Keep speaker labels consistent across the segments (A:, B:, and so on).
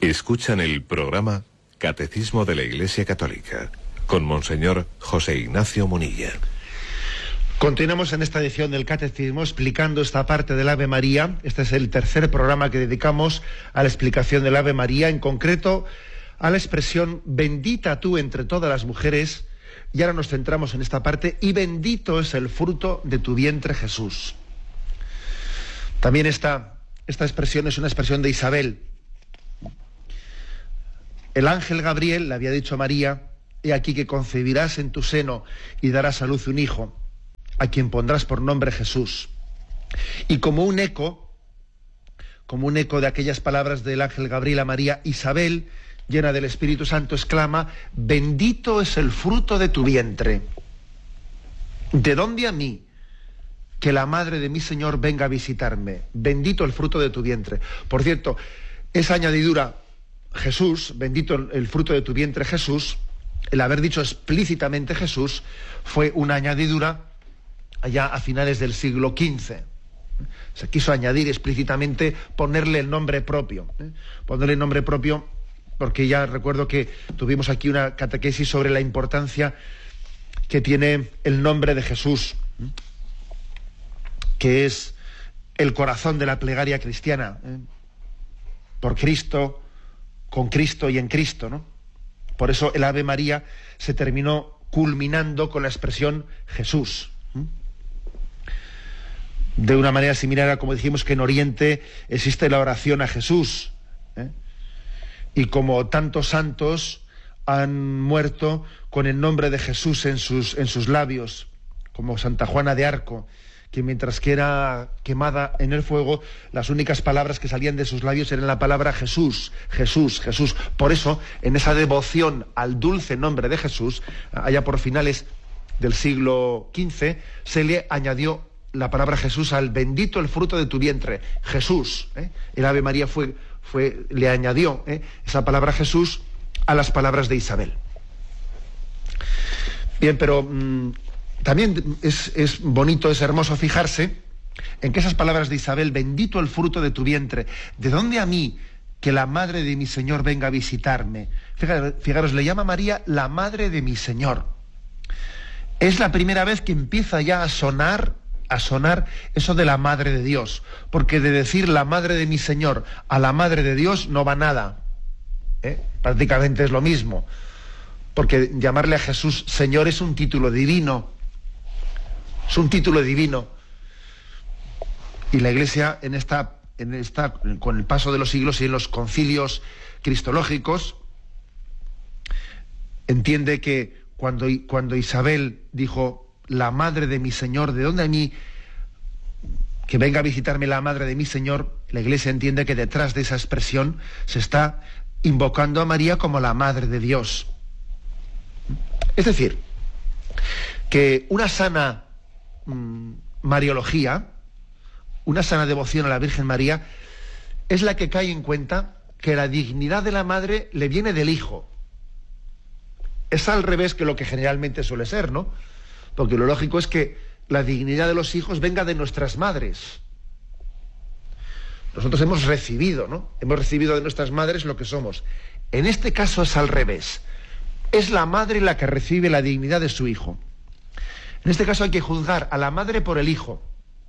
A: Escuchan el programa Catecismo de la Iglesia Católica con Monseñor José Ignacio Munilla.
B: Continuamos en esta edición del Catecismo explicando esta parte del Ave María. Este es el tercer programa que dedicamos a la explicación del Ave María, en concreto a la expresión bendita tú entre todas las mujeres, y ahora nos centramos en esta parte, y bendito es el fruto de tu vientre, Jesús. También esta expresión es una expresión de Isabel. El ángel Gabriel le había dicho a María: he aquí que concebirás en tu seno y darás a luz un hijo, a quien pondrás por nombre Jesús. Y como un eco de aquellas palabras del ángel Gabriel a María, Isabel, llena del Espíritu Santo, exclama: bendito es el fruto de tu vientre. ¿De dónde a mí que la madre de mi Señor venga a visitarme? Bendito el fruto de tu vientre. Por cierto, esa añadidura, Jesús, bendito el fruto de tu vientre, Jesús, el haber dicho explícitamente Jesús, fue una añadidura allá a finales del siglo XV. Se quiso añadir explícitamente, ponerle el nombre propio. Ponerle el nombre propio, porque ya recuerdo que tuvimos aquí una catequesis sobre la importancia que tiene el nombre de Jesús, que es el corazón de la plegaria cristiana. Por Cristo, con Cristo y en Cristo, ¿no? Por eso el Ave María se terminó culminando con la expresión Jesús. De una manera similar a como dijimos que en Oriente existe la oración a Jesús, y como tantos santos han muerto con el nombre de Jesús en sus labios, como Santa Juana de Arco, que mientras que era quemada en el fuego, las únicas palabras que salían de sus labios eran la palabra Jesús, Jesús, Jesús. Por eso, en esa devoción al dulce nombre de Jesús, allá por finales del siglo XV, se le añadió la palabra Jesús al bendito el fruto de tu vientre, Jesús. El Ave María le añadió esa palabra Jesús a las palabras de Isabel. Bien, pero también es bonito, es hermoso fijarse en que esas palabras de Isabel, bendito el fruto de tu vientre, ¿de dónde a mí que la madre de mi Señor venga a visitarme? Fijaros, le llama María la madre de mi Señor. Es la primera vez que empieza ya a sonar eso de la madre de Dios, porque de decir la madre de mi Señor a la madre de Dios no va nada, prácticamente es lo mismo, porque llamarle a Jesús Señor es un título divino. Es un título divino. Y la Iglesia con el paso de los siglos y en los concilios cristológicos, entiende que cuando Isabel dijo la madre de mi Señor, ¿de dónde a mí que venga a visitarme la madre de mi Señor? La Iglesia entiende que detrás de esa expresión se está invocando a María como la madre de Dios. Es decir, que una sana mariología, una sana devoción a la Virgen María, es la que cae en cuenta que la dignidad de la madre le viene del hijo. Es al revés que lo que generalmente suele ser, ¿no? Porque lo lógico es que la dignidad de los hijos venga de nuestras madres. Nosotros hemos recibido, ¿no? Hemos recibido de nuestras madres lo que somos. En este caso es al revés. Es la madre la que recibe la dignidad de su hijo. En este caso hay que juzgar a la madre por el hijo.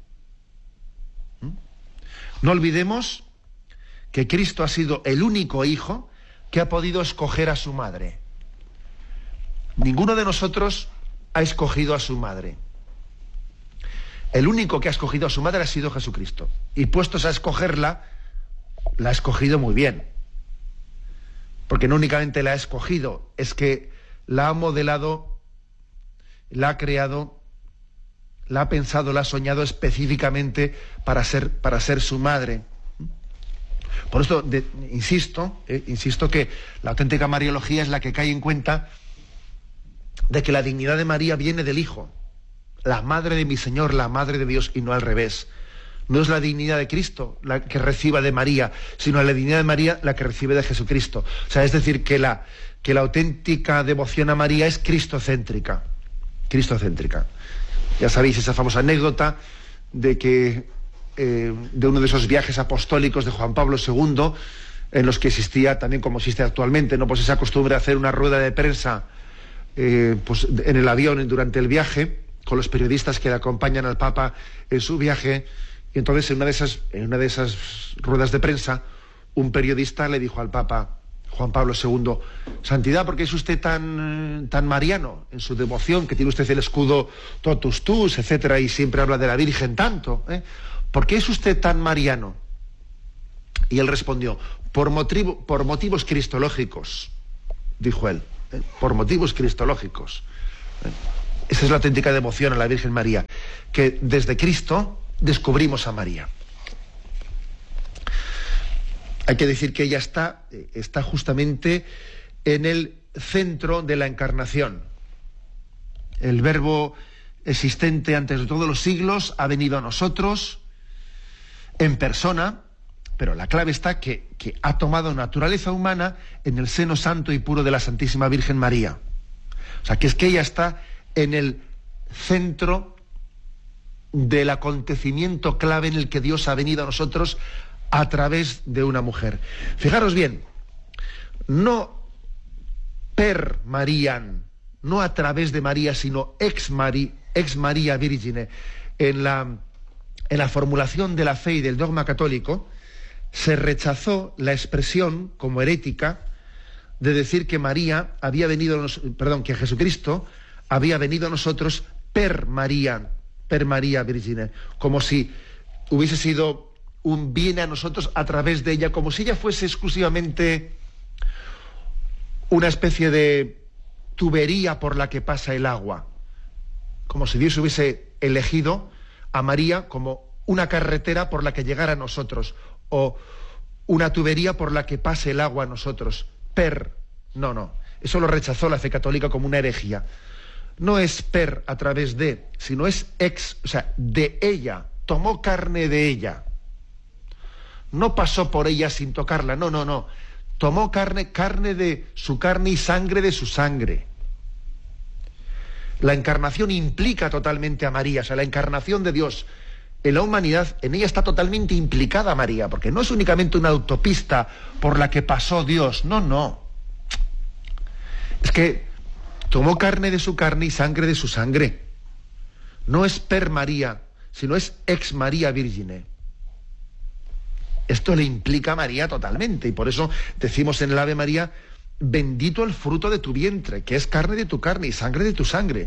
B: No olvidemos que Cristo ha sido el único hijo que ha podido escoger a su madre. Ninguno de nosotros ha escogido a su madre. El único que ha escogido a su madre ha sido Jesucristo. Y puestos a escogerla, la ha escogido muy bien. Porque no únicamente la ha escogido, es que la ha modelado, la ha creado, la ha pensado, la ha soñado específicamente para ser su madre. Por esto insisto que la auténtica mariología es la que cae en cuenta de que la dignidad de María viene del Hijo, la madre de mi Señor, la madre de Dios, y no al revés. No es la dignidad de Cristo la que reciba de María, sino la dignidad de María la que recibe de Jesucristo. O sea, es decir, que la auténtica devoción a María es cristocéntrica. Cristocéntrica. Ya sabéis esa famosa anécdota de que de uno de esos viajes apostólicos de Juan Pablo II, en los que existía también, como existe actualmente, ¿no? Pues esa costumbre de hacer una rueda de prensa pues en el avión durante el viaje, con los periodistas que le acompañan al Papa en su viaje. Y entonces en una de esas ruedas de prensa, un periodista le dijo al Papa Juan Pablo II: Santidad, ¿por qué es usted tan mariano en su devoción, que tiene usted el escudo totus tus, etcétera, y siempre habla de la Virgen tanto? ¿Por qué es usted tan mariano? Y él respondió: por motivos cristológicos, dijo él, por motivos cristológicos. Esa es la auténtica devoción a la Virgen María, que desde Cristo descubrimos a María. Hay que decir que ella está justamente en el centro de la encarnación. El Verbo existente antes de todos los siglos ha venido a nosotros en persona, pero la clave está que ha tomado naturaleza humana en el seno santo y puro de la Santísima Virgen María. O sea, que es que ella está en el centro del acontecimiento clave en el que Dios ha venido a nosotros a través de una mujer. Fijaros bien, no per Mariam, no a través de María, sino ex María Virgine. En la formulación de la fe y del dogma católico se rechazó la expresión como herética de decir que que Jesucristo había venido a nosotros per María Virgine, como si hubiese sido un bien a nosotros a través de ella, como si ella fuese exclusivamente una especie de tubería por la que pasa el agua, como si Dios hubiese elegido a María como una carretera por la que llegara a nosotros, o una tubería por la que pase el agua a nosotros. No, eso lo rechazó la fe católica como una herejía. No es per a través de, sino es ex, o sea, de ella, tomó carne de ella. No pasó por ella sin tocarla, no. Tomó carne de su carne y sangre de su sangre. La encarnación implica totalmente a María, o sea, la encarnación de Dios en la humanidad, en ella está totalmente implicada María, porque no es únicamente una autopista por la que pasó Dios, no. Es que tomó carne de su carne y sangre de su sangre. No es per María, sino es ex María Virgine. Esto le implica a María totalmente, y por eso decimos en el Ave María: bendito el fruto de tu vientre, que es carne de tu carne y sangre de tu sangre.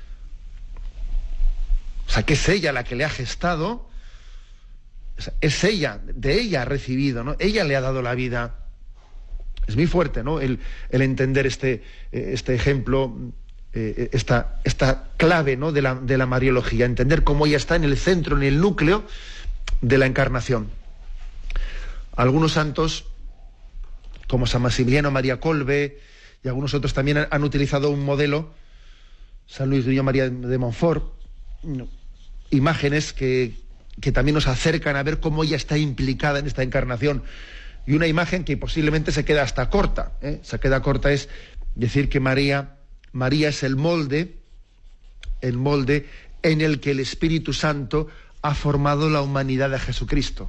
B: O sea, que es ella la que le ha gestado, o sea, es ella, de ella ha recibido, ¿no? Ella le ha dado la vida. Es muy fuerte, ¿no?, el entender este ejemplo, esta clave, ¿no?, de la mariología, entender cómo ella está en el centro, en el núcleo de la encarnación. Algunos santos, como San Maximiliano María Kolbe, y algunos otros también han utilizado un modelo, San Luis María de Montfort, imágenes que también nos acercan a ver cómo ella está implicada en esta encarnación. Y una imagen que posiblemente se queda hasta corta, se queda corta, es decir que María es el molde en el que el Espíritu Santo ha formado la humanidad de Jesucristo.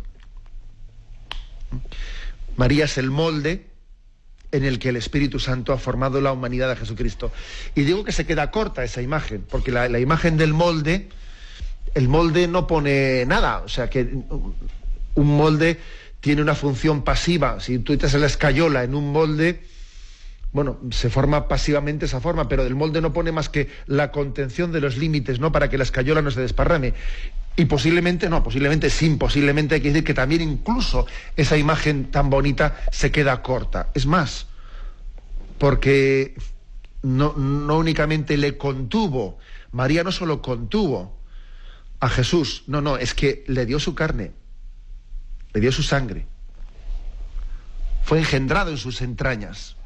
B: María es el molde en el que el Espíritu Santo ha formado la humanidad de Jesucristo. Y digo que se queda corta esa imagen, porque la imagen del molde, el molde no pone nada, o sea que un molde tiene una función pasiva. Si tú echas la escayola en un molde, bueno, se forma pasivamente esa forma, pero el molde no pone más que la contención de los límites, ¿no?, para que la escayola no se desparrame. Y posiblemente hay que decir que también incluso esa imagen tan bonita se queda corta. Es más, porque no únicamente le contuvo, María no solo contuvo a Jesús, no, es que le dio su carne, le dio su sangre, fue engendrado en sus entrañas.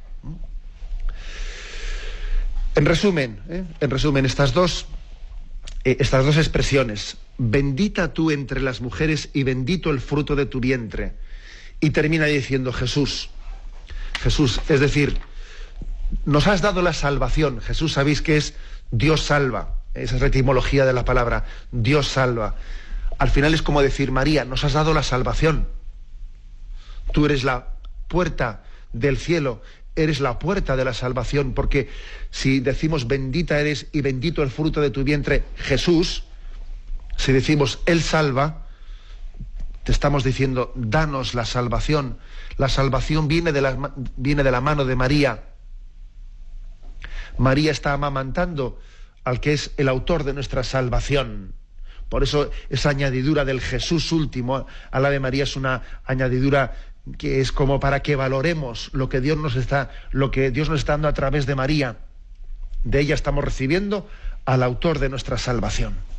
B: En resumen, estas dos expresiones: bendita tú entre las mujeres y bendito el fruto de tu vientre. Y termina diciendo Jesús, es decir, nos has dado la salvación. Jesús, sabéis que es Dios salva, esa es la etimología de la palabra, Dios salva. Al final es como decir: María, nos has dado la salvación. Tú eres la puerta del cielo, eres la puerta de la salvación, porque si decimos bendita eres y bendito el fruto de tu vientre, Jesús, si decimos Él salva, te estamos diciendo, danos la salvación. La salvación viene de la mano de María. María está amamantando al que es el autor de nuestra salvación. Por eso esa añadidura del Jesús último al Ave María es una añadidura que es como para que valoremos lo que Dios nos está dando a través de María. De ella estamos recibiendo al autor de nuestra salvación.